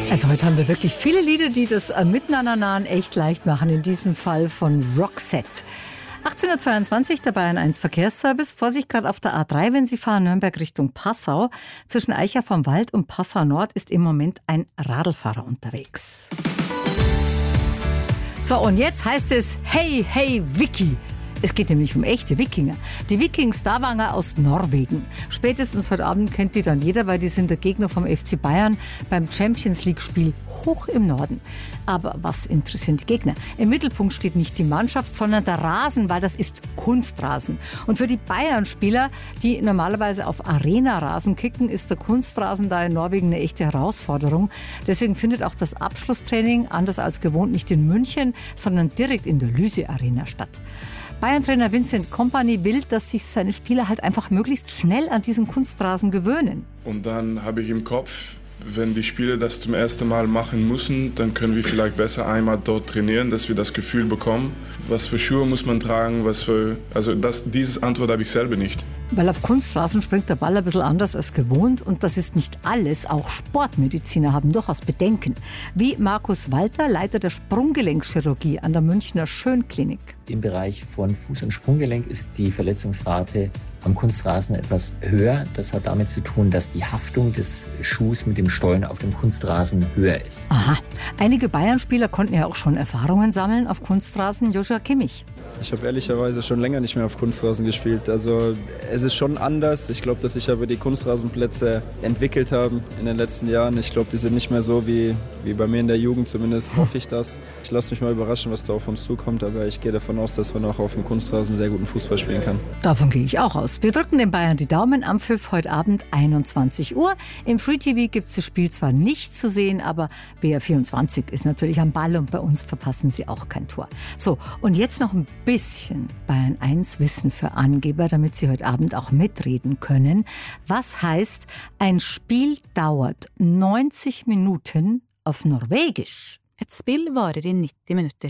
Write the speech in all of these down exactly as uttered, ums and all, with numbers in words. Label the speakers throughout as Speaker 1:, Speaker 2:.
Speaker 1: Also heute haben wir wirklich viele Lieder, die das Miteinander echt leicht machen. In diesem Fall von Roxette. achtzehnhundertzweiundzwanzig, der Bayern eins Verkehrsservice. Vorsicht gerade auf der A drei, wenn Sie fahren, Nürnberg Richtung Passau. Zwischen Eicher vom Wald und Passau Nord ist im Moment ein Radlfahrer unterwegs. So, und jetzt heißt es Hey, hey, Vicky. Es geht nämlich um echte Wikinger. Die Viking-Stavanger aus Norwegen. Spätestens heute Abend kennt die dann jeder, weil die sind der Gegner vom F C Bayern beim Champions-League-Spiel hoch im Norden. Aber was interessieren die Gegner? Im Mittelpunkt steht nicht die Mannschaft, sondern der Rasen, weil das ist Kunstrasen. Und für die Bayern-Spieler, die normalerweise auf Arena-Rasen kicken, ist der Kunstrasen da in Norwegen eine echte Herausforderung. Deswegen findet auch das Abschlusstraining, anders als gewohnt, nicht in München, sondern direkt in der Lyse-Arena statt. Bayern-Trainer Vincent Kompany will, dass sich seine Spieler halt einfach möglichst schnell an diesen Kunstrasen gewöhnen.
Speaker 2: Und dann habe ich im Kopf, wenn die Spieler das zum ersten Mal machen müssen, dann können wir vielleicht besser einmal dort trainieren, dass wir das Gefühl bekommen, was für Schuhe muss man tragen, was für, also das, diese Antwort habe ich selber nicht.
Speaker 1: Weil auf Kunstrasen springt der Ball ein bisschen anders als gewohnt und das ist nicht alles. Auch Sportmediziner haben durchaus Bedenken. Wie Markus Walter, Leiter der Sprunggelenkschirurgie an der Münchner Schönklinik.
Speaker 3: Im Bereich von Fuß- und Sprunggelenk ist die Verletzungsrate am Kunstrasen etwas höher. Das hat damit zu tun, dass die Haftung des Schuhs mit dem Stollen auf dem Kunstrasen höher ist.
Speaker 1: Aha. Einige Bayern-Spieler konnten ja auch schon Erfahrungen sammeln auf Kunstrasen. Joshua Kimmich.
Speaker 4: Ich habe ehrlicherweise schon länger nicht mehr auf Kunstrasen gespielt. Also es ist schon anders. Ich glaube, dass sich aber die Kunstrasenplätze entwickelt haben in den letzten Jahren. Ich glaube, die sind nicht mehr so wie, wie bei mir in der Jugend. Zumindest hoffe ich das. Ich lasse mich mal überraschen, was da auf uns zukommt. Aber ich gehe davon aus, dass man auch auf dem Kunstrasen sehr guten Fußball spielen kann.
Speaker 1: Davon gehe ich auch aus. Wir drücken den Bayern die Daumen am Pfiff heute Abend einundzwanzig Uhr. Im Free T V gibt es das Spiel zwar nicht zu sehen, aber B R vierundzwanzig ist natürlich am Ball und bei uns verpassen Sie auch kein Tor. So, und jetzt noch ein bisschen Bayern eins Wissen für Angeber, damit Sie heute Abend auch mitreden können. Was heißt, ein Spiel dauert neunzig Minuten auf Norwegisch?
Speaker 5: Et spill varer i nitti minutter.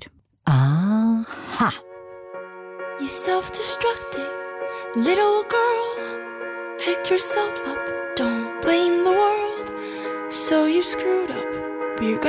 Speaker 1: Aha.
Speaker 6: You self-destructing little girl. Pick yourself up, don't blame the world. So you screwed up, but you're